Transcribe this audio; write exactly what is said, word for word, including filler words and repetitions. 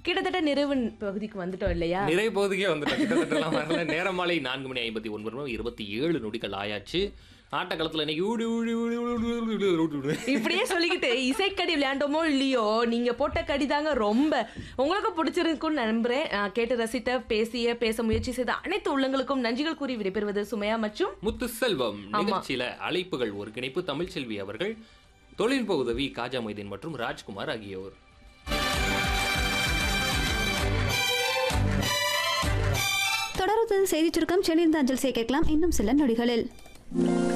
கிட்டத்தட்ட நிறைவு பகுதிக்கு வந்துட்டோம் இல்லையா? நிறைவு பகுதிக்கே வந்துட்டோம். கிட்டத்தட்ட வரல. நேரம் மாலை நான்கு மணி ஐம்பத்தி ஒன்பது இருபத்தி ஏழு நொடிகள் ஆயாச்சு. ஆட்டக்களத்துல இப்படியே சொல்லிக்கிட்டு இசைக்கடி விளையாண்டோமோ இல்லையோ, நீங்க போட்ட கடி தாங்க ரொம்ப உங்களுக்கு பிடிச்சிருக்குன்னு நம்புறேன். கேட்டு ரசித்த, பேசிய, பேச முயற்சி செய்த அனைத்து உள்ளங்களுக்கும் நன்றிகள் கூறி விடைபெறுவது சுமையா மற்றும் முத்து செல்வம். நிகழ்ச்சியில அழைப்புகள் ஒருங்கிணைப்பு தமிழ்ச்செல்வி அவர்கள், தொழில்நுட்ப உதவி காஜா மொய்தீன் மற்றும் ராஜ்குமார் ஆகியோர். தொடர்ந்து செய்தி சுருக்கம் சென்னை அஞ்சல் செய்ய கேட்கலாம் இன்னும் சில நொடிகளில்.